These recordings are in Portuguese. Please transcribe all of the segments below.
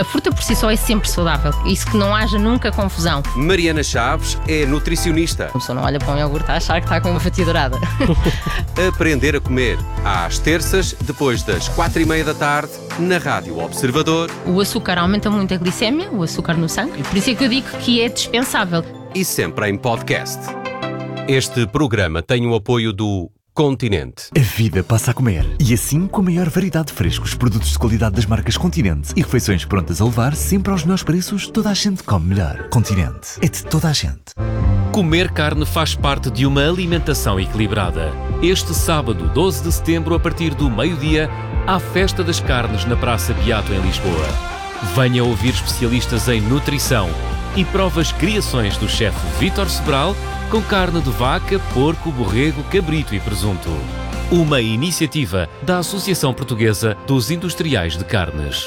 A fruta por si só é sempre saudável. Isso que não haja nunca confusão. Mariana Chaves é nutricionista. A pessoa não olha para um iogurte a achar que está com uma fatia dourada. Aprender a comer. Às terças, depois das 4:30 da tarde, na Rádio Observador. O açúcar aumenta muito a glicémia, o açúcar no sangue. Por isso é que eu digo que é dispensável. E sempre em podcast. Este programa tem o apoio do Continente. A vida passa a comer. E assim, com a maior variedade de frescos, produtos de qualidade das marcas Continente e refeições prontas a levar, sempre aos melhores preços, toda a gente come melhor. Continente. É de toda a gente. Comer carne faz parte de uma alimentação equilibrada. Este sábado, 12 de setembro, a partir do meio-dia, há Festa das Carnes na Praça Beato, em Lisboa. Venha ouvir especialistas em nutrição e prova as criações do chefe Vítor Sobral com carne de vaca, porco, borrego, cabrito e presunto. Uma iniciativa da Associação Portuguesa dos Industriais de Carnes.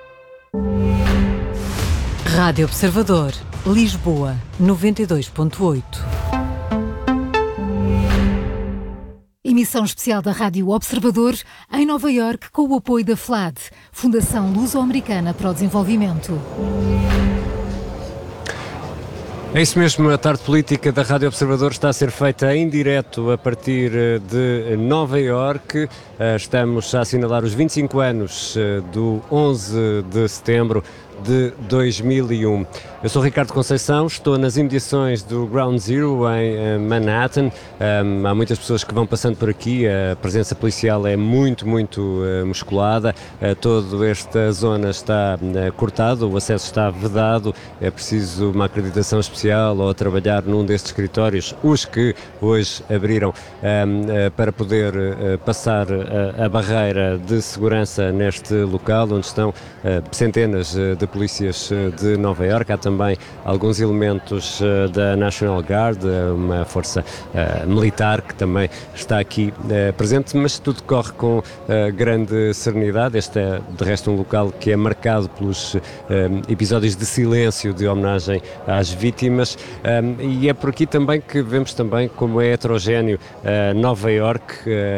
Rádio Observador, Lisboa, 92.8. Emissão especial da Rádio Observador em Nova Iorque com o apoio da FLAD, Fundação Luso-Americana para o Desenvolvimento. É isso mesmo, a tarde política da Rádio Observador está a ser feita em direto a partir de Nova Iorque. Estamos a assinalar os 25 anos do 11 de setembro de 2001. Eu sou Ricardo Conceição, estou nas imediações do Ground Zero em Manhattan. Há muitas pessoas que vão passando por aqui, a presença policial é muito musculada, toda esta zona está cortada, o acesso está vedado, é preciso uma acreditação especial ou trabalhar num destes escritórios, os que hoje abriram, para poder passar a barreira de segurança neste local, onde estão centenas de polícias de Nova Iorque. Há também alguns elementos da National Guard, uma força militar que também está aqui presente, mas tudo corre com grande serenidade. Este é, de resto, um local que é marcado pelos episódios de silêncio de homenagem às vítimas, e é por aqui também que vemos também como é heterogéneo Nova Iorque,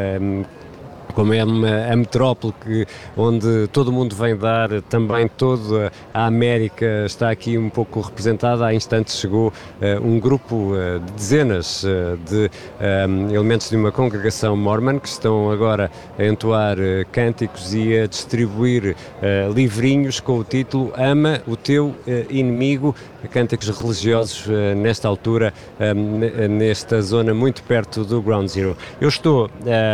como é a metrópole onde todo o mundo vem dar, também toda a América está aqui um pouco representada. Há instantes chegou um grupo de dezenas de elementos de uma congregação mormon que estão agora a entoar cânticos e a distribuir livrinhos com o título Ama o teu inimigo, cânticos religiosos nesta altura, nesta zona muito perto do Ground Zero. Eu estou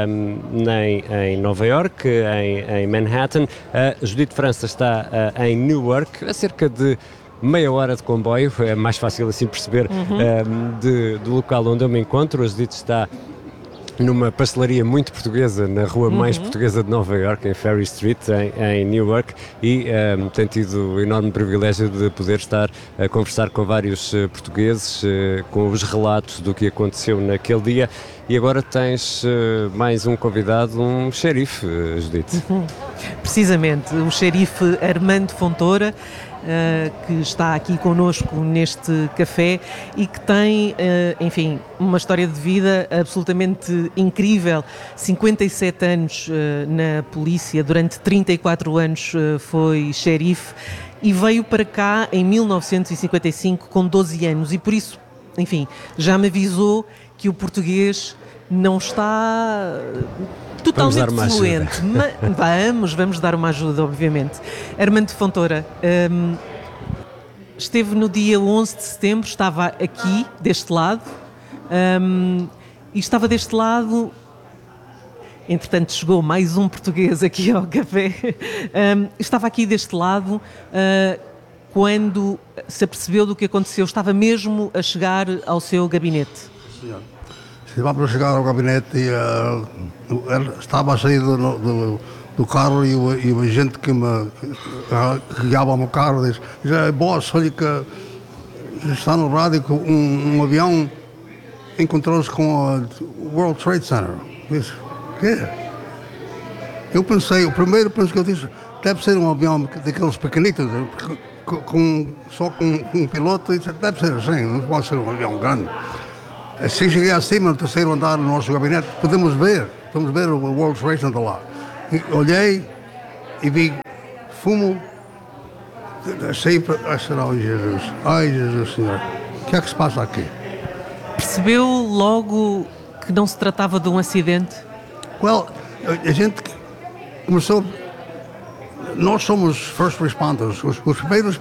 em Nova Iorque, em Manhattan. A Judite França está em Newark, a cerca de meia hora de comboio, é mais fácil assim perceber do local onde eu me encontro. A Judite está numa pastelaria muito portuguesa, na rua mais portuguesa de Nova Iorque, em Ferry Street, em Newark, e tem tido o enorme privilégio de poder estar a conversar com vários portugueses, com os relatos do que aconteceu naquele dia. E agora tens mais um convidado, um xerife, Judite. Precisamente, o xerife Armando Fontoura, que está aqui connosco neste café e que tem, enfim, uma história de vida absolutamente incrível. 57 anos na polícia, durante 34 anos foi xerife e veio para cá em 1955 com 12 anos e por isso, enfim, já me avisou que o português não está totalmente fluente. Vamos dar uma ajuda, obviamente. Armando Fontoura, esteve no dia 11 de setembro, estava aqui, deste lado, e estava deste lado. Entretanto, chegou mais um português aqui ao café. Estava aqui deste lado quando se apercebeu do que aconteceu. Estava mesmo a chegar ao seu gabinete. Senhor. Estava a chegar ao gabinete e estava a sair do carro e o agente que guiava o meu carro disse: boss, olha que está no rádio que um avião encontrou-se com o World Trade Center. Eu disse: quê? Eu pensei, o primeiro que eu disse, deve ser um avião daqueles pequenitos, só com um piloto, e disse, deve ser assim, não pode ser um avião grande. Assim cheguei acima, no terceiro andar do nosso gabinete, podemos ver o World Trade Center lá. E olhei e vi fumo saí para... Ai, Jesus Senhor, o que é que se passa aqui? Percebeu logo que não se tratava de um acidente? Well, a gente começou... Nós somos first responders, os primeiros